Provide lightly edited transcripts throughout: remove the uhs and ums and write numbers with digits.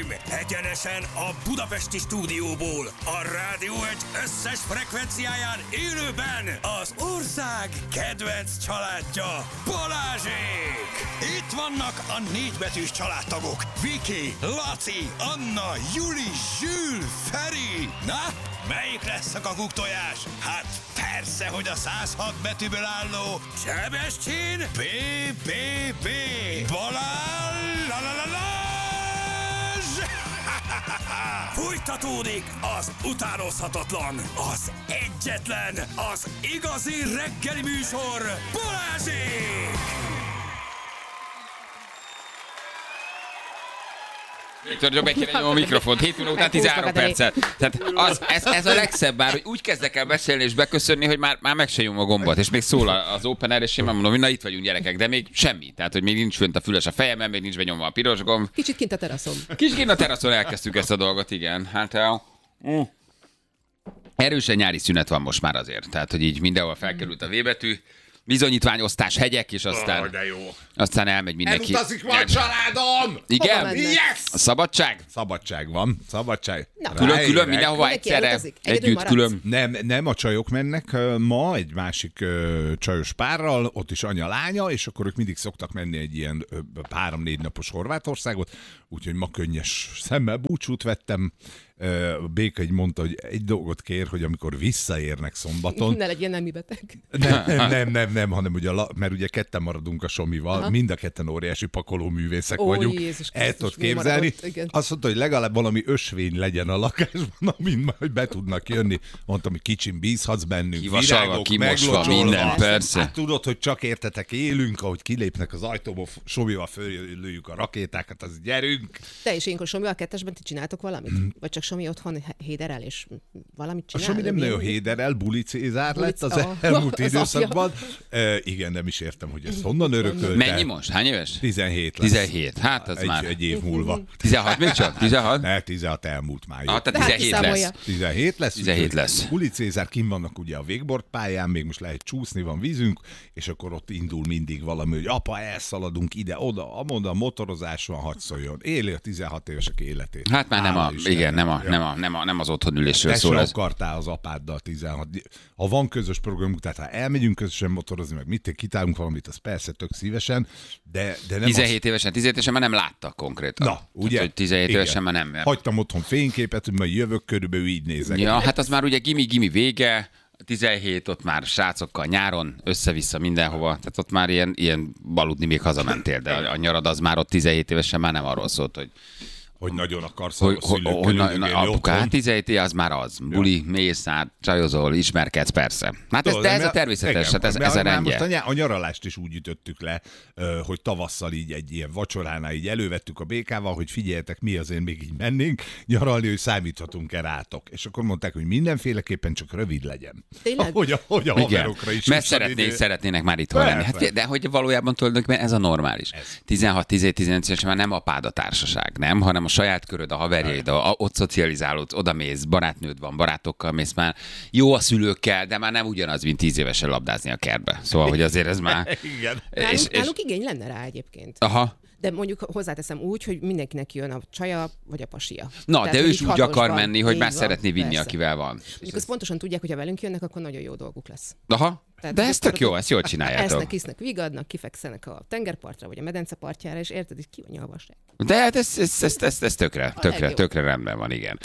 uraim! Egyenesen a budapesti stúdióból, a Rádió Egy összes frekvenciáján élőben az ország kedvenc családja, Balázsék! Itt vannak a négybetűs családtagok, Viki, Laci, Anna, Juli, Zsül, Feri. Na, melyik lesz a kakuktojás? Hát persze, hogy a 106 betűből álló Sebestyén B. Balázs! Fújtatódik az utánozhatatlan, az egyetlen, az igazi reggeli műsor, Balázsék! Viktor, be kéne nyomni a mikrofont, 7 óra után 13 perccel. Tehát ez a legszebb már, hogy úgy kezdek el beszélni és beköszönni, hogy már meg se nyom a gombot, és még szól az open air, és én már mondom, hogy na itt vagyunk gyerekek, de még semmi. Tehát, hogy még nincs fönt a füles a fejemben, még nincs benyomva a piros gomb. Kicsit kint a teraszon. Kicsit kint a teraszon elkezdtük ezt a dolgot, igen. Hát erősen nyári szünet van most már azért. Tehát, hogy így mindenhol felkerült a V betű. Bizonyítványosztás hegyek, és aztán, aztán elmegy mindenki. Elutazik ma a családom! Igen? Yes! A szabadság? Szabadság van, szabadság. Külön mindenhova egyszerre, együtt külön. Nem, a csajok mennek ma egy másik csajos párral, ott is anya-lánya, és akkor ők mindig szoktak menni egy ilyen 3-4 napos Horvátországot, úgyhogy ma könnyes szemmel búcsút vettem. Béka így mondta, hogy egy dolgot kér, hogy amikor visszaérnek szombaton... Ne legyen nemi beteg. Nem, hanem ugye, mert ugye ketten maradunk a Somival, aha, mind a ketten óriási pakolóművészek vagyunk. Jézus el tudod képzelni. Azt mondta, hogy legalább valami ösvény legyen a lakásban, amint majd be tudnak jönni. Mondtam, hogy kicsin bízhatsz bennünk. Kivasalva, kimosva, minden, persze. Hát tudod, hogy csak értetek élünk, ahogy kilépnek az ajtóból, Somival fölülőjük a rakétákat, az gyerünk. Te és énkor Somival kettesben ti csináltok valamit? Vagy csak Somi otthon héderel, és valamit csinál? A Somi nem nagyon héderel, Buli Cézár lett az elmúlt időszakban. Igen, nem is értem, hogy ezt honnan örökölte. Mennyi most? Hány éves? 17 lesz. 17, hát az már. Egy év múlva. 16 még csak? 16? Ne, 16 elmúlt május. Ah, tehát 17 lesz. 17 lesz. Buli Cézár kim vannak ugye a wakeboard pályán, még most lehet csúszni, van vízünk, és akkor ott indul mindig valami, hogy apa, elszaladunk ide, oda, amoda, motorozás van, hadd szóljon. Éli a 16 évesek életét. Hát már nem az otthonülésről szól. Te se akartál az apáddal 16. Ha van közös programunk, tehát ha elmegyünk közösen motorozni, meg mit kitálunk valamit, az persze tök szívesen, de nem 17 évesen már nem láttak konkrétan. Na, ugye? Tehát, hogy 17 igen, évesen már nem. Hagytam otthon fényképet, hogy majd jövök, körülbelül így nézek. Ja, hát az már ugye gimi vége, 17, ott már srácokkal nyáron, össze-vissza mindenhova, tehát ott már ilyen aludni még hazamentél, de a nyarad az már ott 17 évesen már nem arról szólt, hogy nagyon akarsz a szülőkkel apukát 17 év, az már az. Buli, mész át, csajozol, ismerkedsz, persze. Hát ez a természetes, hát ez a rendje. Most a nyaralást is úgy ütöttük le, hogy tavasszal így egy ilyen vacsoránál így elővettük a békával, hogy figyeljetek, mi azért még így mennénk nyaralni, hogy számíthatunk-e rátok. És akkor mondták, hogy mindenféleképpen csak rövid legyen. Hogy a haverokra is. Mert szeretnének már itt lenni. Hát, de hogy valójában tulajdonképpen ez a normális. 16-17-18 évesen már nem apád a társaság, nem, hanem a saját köröd, a haverjaid, ott szocializálódsz, odamész, barátnőd van, barátokkal mész már. Jó a szülőkkel, de már nem ugyanaz, mint 10 évesen labdázni a kertbe. Szóval, hogy azért ez már... Igen. Náluk igény lenne rá egyébként. Aha. De mondjuk hozzáteszem úgy, hogy mindenkinek jön a csaja vagy a pasia. Na, tehát, de ő is úgy akar van, menni, hogy már van, szeretné vinni, persze. akivel van. Mondjuk azt pontosan tudják, hogy ha velünk jönnek, akkor nagyon jó dolguk lesz. Aha. Tehát de ez tök jó, ezt jól csináljátok. Esznek, isznek, vigadnak, kifekszenek a tengerpartra, vagy a medence partjára, és érted, hogy ki van nyalvaság. De hát ez tökre rendben van, igen.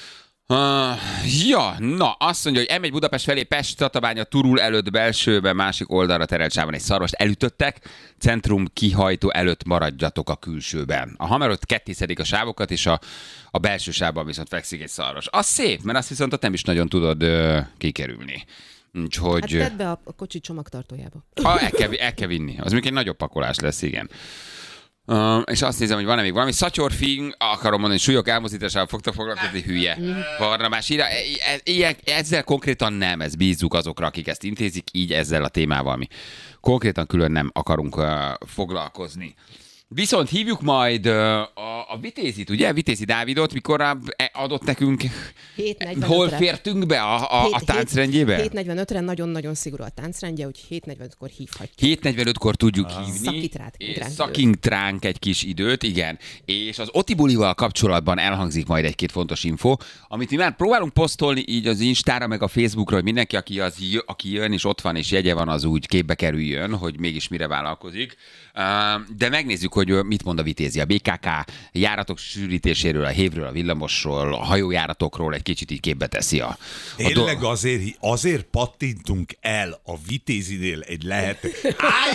Na, azt mondja, hogy M1 Budapest felé Pest, Tatabánya, Turul előtt belsőben, másik oldalra terelt sávon egy szarvast elütöttek, centrum kihajtó előtt maradjatok a külsőben. A hamerot kettiszedik a sávokat, és a belső sávban viszont fekszik egy szarvas. Az szép, mert azt viszont ott nem is nagyon tudod kikerülni. Úgyhogy... Hát tedd be a kocsi csomagtartójába. El kell vinni. Az még egy nagyobb pakolás lesz, igen. És azt nézem, hogy van-e még valami. Szatyorfing, akarom mondani, hogy súlyok elmozdításával fogtok foglalkozni, hülye. Barnabás írja, ezzel konkrétan nem, ez bízzuk azokra, akik ezt intézik, így ezzel a témával mi konkrétan külön nem akarunk foglalkozni. Viszont hívjuk majd a Vitézit, ugye? Vitézi Dávidot, mikor adott nekünk, 7:45-re. hol fértünk be a táncrendjébe? 7:45-re nagyon-nagyon szigorú a táncrendje, hogy 7:45-kor hívhatjuk. 7:45-kor tudjuk hívni. Szakink ránk egy kis időt, igen. És az Oti bulival kapcsolatban elhangzik majd egy-két fontos info, amit mi már próbálunk posztolni így az Instára, meg a Facebookra, hogy mindenki, aki jön, és ott van, és jegye van, az úgy képbe kerüljön, hogy mégis mire vállalkozik. De megnézzük, hogy mit mond a Vitézi. A BKK járatok sűrítéséről, a hévről, a villamosról, a hajójáratokról egy kicsit így képbe teszi Tényleg azért pattintunk el a Vitézinél egy lehetőséget.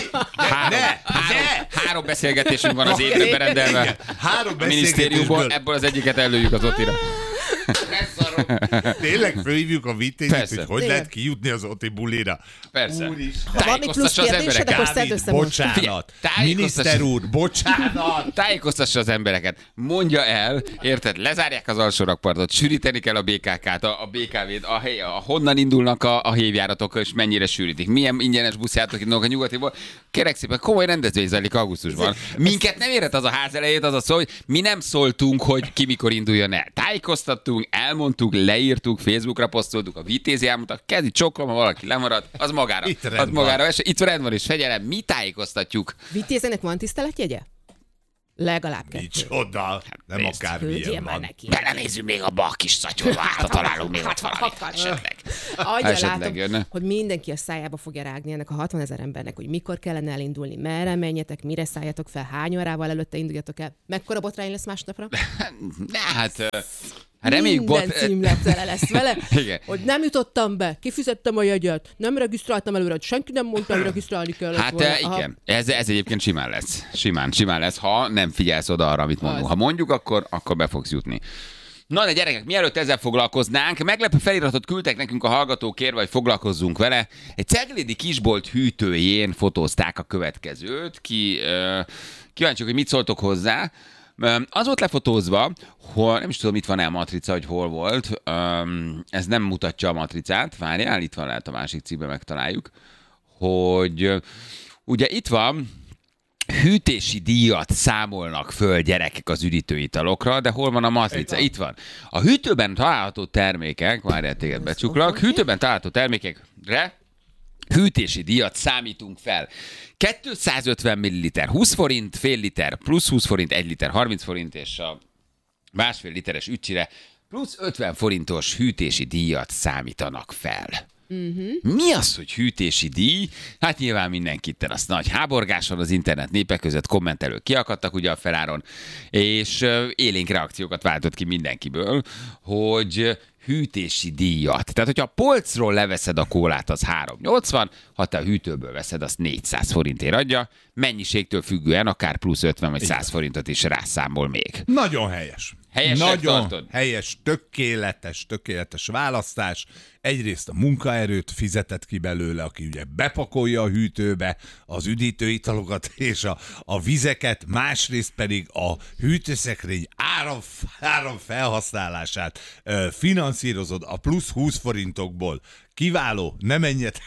Három beszélgetésünk van az évre berendelve. Három a minisztériumból, ebből az egyiket előjük az Otira. Tényleg fölhívjuk a Vitézit, Persze. hogy lehet kijutni az Oti bulira. Persze. Ha valami plusz kérdésed, akkor szedd össze most. Bocsánat. Miniszter úr, bocsánat. Tájékoztassa az embereket. Mondja el, érted? Lezárják az alsó rakpartot, sűríteni kell a BKK-t, a BKV-t, honnan indulnak a hévjáratok, és mennyire sűrítik. Milyen ingyenes buszjáratok indulnak a nyugatiból. Kérek szépen, komoly rendezvény zajlik augusztusban. Minket nem érhet az a ház elejét, az a szó, hogy mi nem szóltunk, hogy ki mikor induljon el. Tájékoztattunk, elmondtuk, leírtuk, Facebookra posztoltuk, a Vitézi elmondtak, kezdj csoklom, ha valaki lemarad, az magára. Itt rend van, és fegyelem, mi tájékoztatjuk. Vitézének van tiszteletjegye? Legalább 2. Micsoda, nem akármilyen van. Belenézzünk még abba a kis szatyorba, ha találunk még ott valamit esetleg. Látom, jönne. Hogy mindenki a szájába fogja rágni ennek a 60 000 embernek, hogy mikor kellene elindulni, merre menjetek, mire szálljatok fel, hány órával előtte induljatok el. Mekkora botrány lesz másnapra? Reméljük, minden címletele lesz vele, igen. Hogy nem jutottam be, kifizettem a jegyet, nem regisztráltam előre, senki nem mondta, hogy regisztrálni kellett volna. Igen, ez egyébként simán lesz. Simán lesz, ha nem figyelsz oda arra, amit mondunk. Ha mondjuk, akkor be fogsz jutni. Na de gyerekek, mielőtt ezzel foglalkoznánk, meglepő feliratot küldtek nekünk a hallgatók kérve, hogy foglalkozzunk vele. Egy ceglédi kisbolt hűtőjén fotózták a következőt. Kíváncsiak, hogy mit szóltok hozzá. Az volt lefotózva, hogy nem is tudom, itt van-e a matrica, hogy hol volt. Ez nem mutatja a matricát. Várjál, itt van, lehet a másik cikkben megtaláljuk. Hogy ugye itt van, hűtési díjat számolnak föl gyerekek az üdítőitalokra, de hol van a matrica? Itt van. A hűtőben található termékek, várjál, téged becsuklak, hűtőben található termékekre hűtési díjat számítunk fel. 250 ml, 20 forint, fél liter, plusz 20 forint, 1 liter, 30 forint, és a másfél literes ücsire plusz 50 forintos hűtési díjat számítanak fel. Mi az, hogy hűtési díj? Hát nyilván mindenkit azt nagy háborgás van az internet népek között, kommentelők kiakadtak ugye a feláron, és élénk reakciókat váltott ki mindenkiből, hogy hűtési díjat. Tehát, hogyha a polcról leveszed a kólát, az 3,80, ha te a hűtőből veszed, azt 400 forintért adja, mennyiségtől függően akár plusz 50 vagy 100 forintot is rászámol még. Nagyon helyes. Helyesnek nagyon tartod? Helyes, tökéletes választás. Egyrészt a munkaerőt fizetett ki belőle, aki ugye bepakolja a hűtőbe az üdítőitalokat és a vizeket, másrészt pedig a hűtőszekrény áram felhasználását finanszírozod a plusz 20 forintokból. Kiváló, ne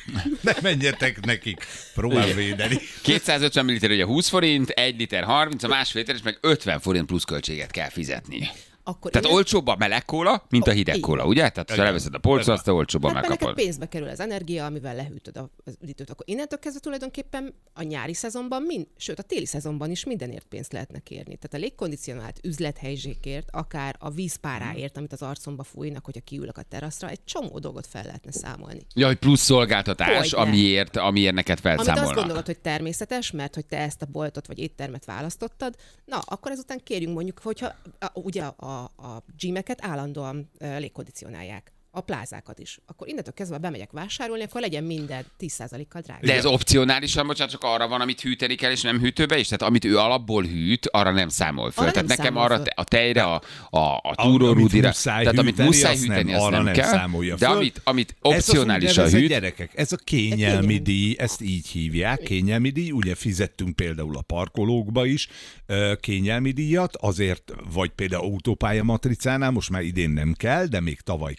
menjetek nekik, próbál védeni. 250 ml ugye 20 forint, 1 liter 30, a másfél literes meg 50 forint plusz költséget kell fizetni. Tehát olcsóbb a meleg kóla, mint a hideg kóla, ugye? Tehát ha leveszed a polcra, azt olcsóbban megkapod. Neked pénzbe kerül az energia, amivel lehűtöd az üdítőt. Akkor innentől kezdve tulajdonképpen a nyári szezonban, sőt a téli szezonban is mindenért pénzt lehetne kérni. Tehát a légkondicionált üzlethelyzsékért, akár a vízpáráért, amit az arcomba fújnak, hogyha kiülök a teraszra, egy csomó dolgot fel lehetne számolni. Ja, hogy plusz szolgáltatás, amiért neked felszámolnak. Amit azt gondolod, hogy természetes, mert hogy te ezt a boltot vagy éttermet választottad, na, akkor ezután kérjünk mondjuk, hogyha ugye a gymeket állandóan légkondicionálják. A plázákat is. Akkor innentől kezdve bemegyek vásárolni, akkor legyen minden 10%-kal drága. De ez opcionálisan, bocsánat, csak arra van, amit hűteni kell, és nem hűtőbe is? Tehát amit ő alapból hűt, arra nem számol föl. Tehát nekem arra a tejre, a túrórudira, tehát amit muszáj hűteni, azt nem kell. De amit opcionálisan hűt. Gyerekek, ez a kényelmi díj, ezt így hívják, kényelmi díj, ugye fizettünk például a parkolókba is kényelmi díjat, azért, vagy például autópálya matricánál, most már idén nem kell, de még tavaly kellett,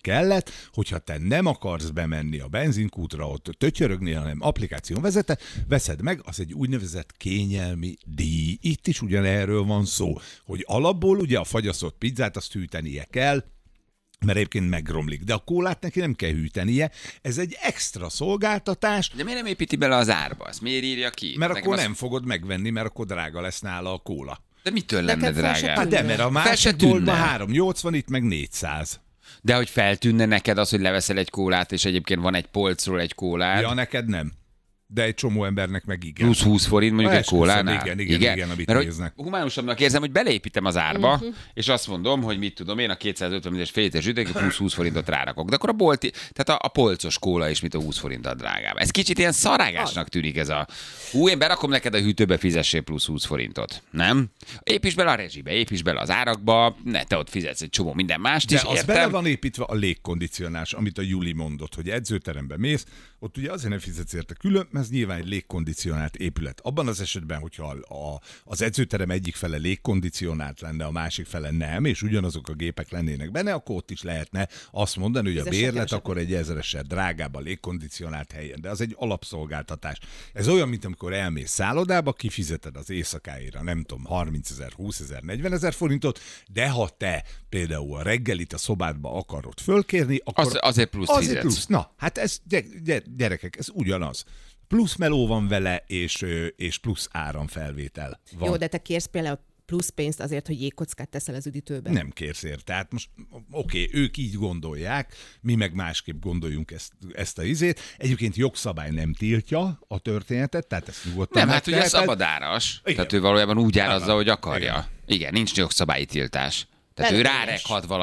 hogyha te nem akarsz bemenni a benzinkútra, ott tötyörögni, hanem applikáción veszed meg, az egy úgynevezett kényelmi díj. Itt is ugyanerről van szó, hogy alapból ugye a fagyasztott pizzát azt hűtenie kell, mert egyébként megromlik. De a kólát neki nem kell hűtenie, ez egy extra szolgáltatás. De miért nem építi bele az árba? Azt miért írja ki? Mert Nekem akkor nem fogod megvenni, mert akkor drága lesz nála a kóla. De mitől lenne drágább? Hát de, mert a másik boltban 380, itt meg 400. De hogy feltűnne neked az, hogy leveszel egy kólát, és egyébként van egy polcról egy kólád. Ja, neked nem. De egy csomó embernek meg igen. Plusz 20 forint mondjuk egy kólánál. Igen, amit mert néznek. Humánusabbnak érzem, hogy beleépítem az árba, és azt mondom, hogy mit tudom én, a 250 ml-es fél literes üdeg, plusz 20 forintot rárakok. De akkor a bolti, tehát a polcos kóla is, mint a 20 forinttal drágább. Ez kicsit ilyen szarágásnak tűnik ez a... én berakom neked a hűtőbe, fizessél plusz 20 forintot. Nem? Építs bele a rezsibe, építs bele az árakba, ne, te ott fizetsz egy csomó minden mást is, de az bele van építve a légkondicionálás, amit a Juli mondott, hogy edzőterembe mész, ott ugye azért nem fizetsz érte külön, mert ez nyilván egy légkondicionált épület. Abban az esetben, hogyha az edzőterem egyik fele légkondicionált lenne, a másik fele nem, és ugyanazok a gépek lennének benne, akkor ott is lehetne azt mondani, hogy a bérlet akkor egy 1000-essel drágább a légkondicionált helyen. De az egy alapszolgáltatás. Ez olyan, mint amikor elmész szállodába, kifizeted az éjszakáira, nem tudom, 30 000, 20 000, 40 000 forintot, de ha te például a reggelit a szobádba akarod fölkérni, akkor... Azért plusz fizetsz. Plusz. Na, hát ez, gyerekek, ez ugyanaz. Plusz meló van vele, és plusz áramfelvétel van. Jó, de te kérsz például plusz pénzt azért, hogy jégkockát teszel az üdítőbe. Nem kérsz érte. Tehát most oké, ők így gondolják, mi meg másképp gondoljunk ezt a izét. Egyébként jogszabály nem tiltja a történetet, tehát ezt nyugodtan nem, hát ugye szabadáras. Tehát ő valójában úgy árazza, hogy akarja. Igen, nincs jogszabályi tiltás. Tehát ő rárekhat